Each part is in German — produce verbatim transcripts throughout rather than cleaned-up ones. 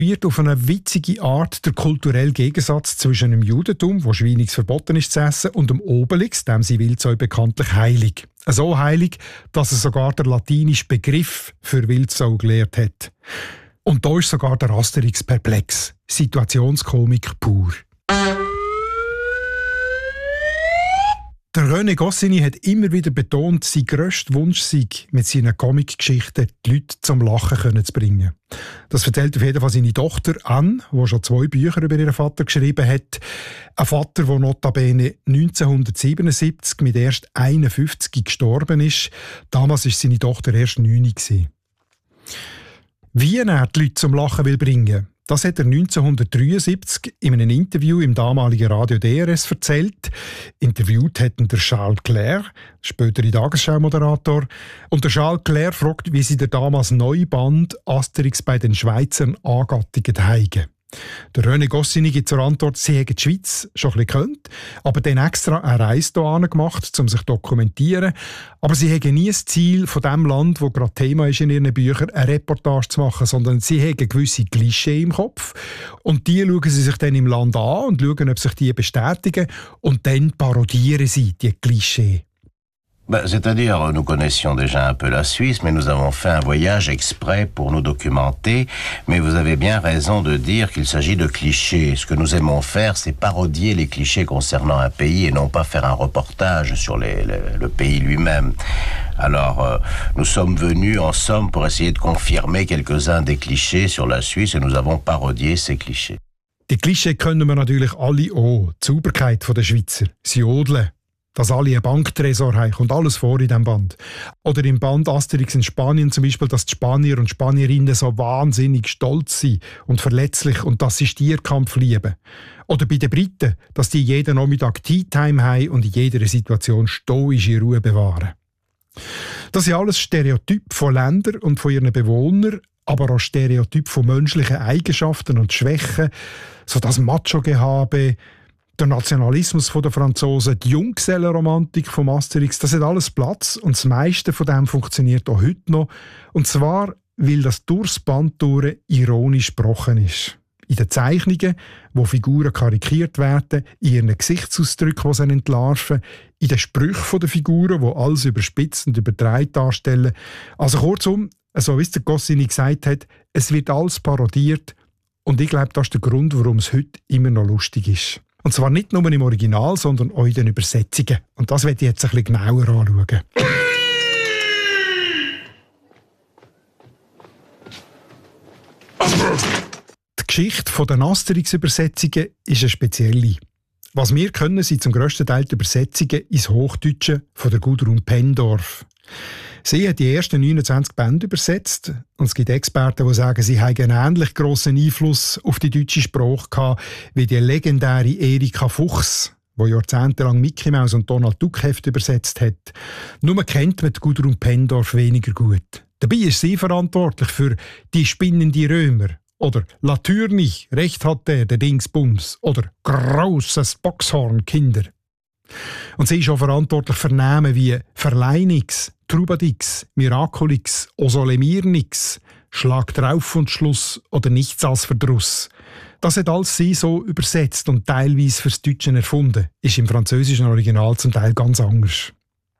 wird auf eine witzige Art der kulturelle Gegensatz zwischen dem Judentum, wo Schweinix verboten ist zu essen, und dem Obelix, dem sie Wildsäu bekanntlich heilig. So heilig, dass er sogar der latinische Begriff für Wildsau gelehrt hat. Und da ist sogar der Asterix perplex. Situationskomik pur. Der René Goscinny hat immer wieder betont, sein grösster Wunsch sei, mit seinen Comicgeschichten die Leute zum Lachen zu bringen. Das erzählt auf jeden Fall seine Tochter Anne, die schon zwei Bücher über ihren Vater geschrieben hat. Ein Vater, der notabene neunzehnhundertsiebenundsiebzig mit erst einundfünfzig gestorben ist. Damals war seine Tochter erst neun. Wie er die Leute zum Lachen will bringen, das hat er neunzehnhundertdreiundsiebzig in einem Interview im damaligen Radio D R S erzählt. Interviewt hat ihn der Charles Clair, spätere Tagesschau-Moderator. Und der Charles Clair fragt, wie sie der damals neue Band Asterix bei den Schweizern angattiget heigen. Der René Goscinny gibt zur Antwort, sie hätten die Schweiz schon ein bisschen gekannt, aber dann extra eine Reise hierhin gemacht, um sich zu dokumentieren. Aber sie hätten nie das Ziel, von dem Land, das gerade Thema ist in ihren Büchern, eine Reportage zu machen, sondern sie hätten gewisse Klischee im Kopf. Und die schauen sie sich dann im Land an und schauen, ob sich die bestätigen. Und dann parodieren sie die Klischee. Bah, c'est-à-dire, nous connaissions déjà un peu la Suisse, mais nous avons fait un voyage exprès pour nous documenter. Mais vous avez bien raison de dire qu'il s'agit de clichés. Ce que nous aimons faire, c'est parodier les clichés concernant un pays et non pas faire un reportage sur les, les, le pays lui-même. Alors, euh, nous sommes venus, en somme, pour essayer de confirmer quelques-uns des clichés sur la Suisse et nous avons parodié ces clichés. Die Klischee können wir natürlich alle auch. Die Sauberkeit der Schweizer. Sie jodeln. Dass alle einen Banktresor haben, kommt alles vor in diesem Band. Oder im Band Asterix in Spanien zum Beispiel, dass die Spanier und Spanierinnen so wahnsinnig stolz sind und verletzlich und dass sie Stierkampf lieben. Oder bei den Briten, dass die jeden Nachmittag Tea-Time haben und in jeder Situation stoische Ruhe bewahren. Das sind alles Stereotype von Ländern und von ihren Bewohnern, aber auch Stereotype von menschlichen Eigenschaften und Schwächen, so das Macho-Gehabe, der Nationalismus der Franzosen, die Junggesellenromantik vom Asterix, das hat alles Platz und das meiste von dem funktioniert auch heute noch. Und zwar, weil das durchs Band durch ironisch gebrochen ist. In den Zeichnungen, wo Figuren karikiert werden, in ihren Gesichtsausdrücken, die sie entlarven, in den Sprüchen der Figuren, die alles überspitzt und übertreibt darstellen. Also kurzum, so wie es der Goscinny gesagt hat, es wird alles parodiert und ich glaube, das ist der Grund, warum es heute immer noch lustig ist. Und zwar nicht nur im Original, sondern auch in den Übersetzungen. Und das werde ich jetzt ein bisschen genauer anschauen. Die Geschichte der Asterix-Übersetzungen ist eine spezielle. Was wir können, sind zum grössten Teil die Übersetzungen ins Hochdeutsche von der Gudrun Pendorf. Sie hat die ersten neunundzwanzig Bände übersetzt und es gibt Experten, die sagen, sie haben einen ähnlich grossen Einfluss auf die deutsche Sprache gehabt wie die legendäre Erika Fuchs, die jahrzehntelang Mickey Mouse und Donald Duck Heft übersetzt hat. Nur kennt man die Gudrun Pendorf weniger gut. Dabei ist sie verantwortlich für «Die spinnende Römer» oder «La Tür nicht, recht hat der, der Dingsbums» oder «Großes Boxhorn, Kinder». Und sie ist auch verantwortlich für Namen wie Verleinix, Trubadix, Miraculix, Osolemirnix, Schlag drauf und Schluss oder Nichts als Verdruss. Das hat alles sie so übersetzt und teilweise fürs Deutsche erfunden. Ist im französischen Original zum Teil ganz anders.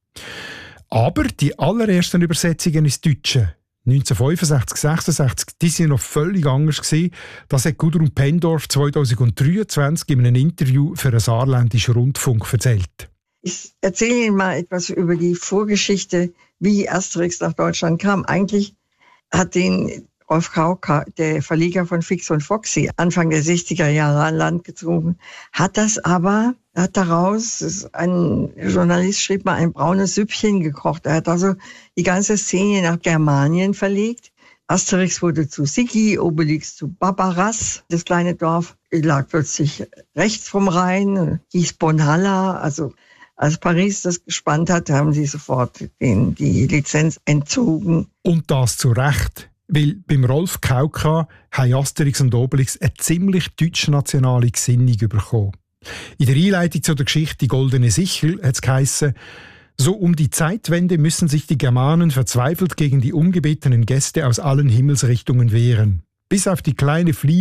Aber die allerersten Übersetzungen ins Deutsche, neunzehnhundertfünfundsechzig, sechsundsechzig, die waren noch völlig anders gewesen. Das hat Gudrun Pendorf zweitausenddreiundzwanzig in einem Interview für einen saarländischen Rundfunk erzählt. Ich erzähle Ihnen mal etwas über die Vorgeschichte, wie Asterix nach Deutschland kam. Eigentlich hat den Rolf Krauka, der Verleger von Fix und Foxy, Anfang der sechziger Jahre an Land gezogen, hat das aber, hat daraus, ein Journalist schrieb mal, ein braunes Süppchen gekocht. Er hat also die ganze Szene nach Germanien verlegt. Asterix wurde zu Sigi, Obelix zu Barbaras. Das kleine Dorf lag plötzlich rechts vom Rhein, hieß Bonhalla, also als Paris das gespannt hat, haben sie sofort den, die Lizenz entzogen. Und das zu Recht, weil beim Rolf Kauka haben Asterix und Obelix eine ziemlich deutsch-nationale Gesinnung bekommen. In der Einleitung zu der Geschichte «Die goldene Sichel» hat es geheissen, so um die Zeitwende müssen sich die Germanen verzweifelt gegen die ungebetenen Gäste aus allen Himmelsrichtungen wehren. bis auf die kleine Fliege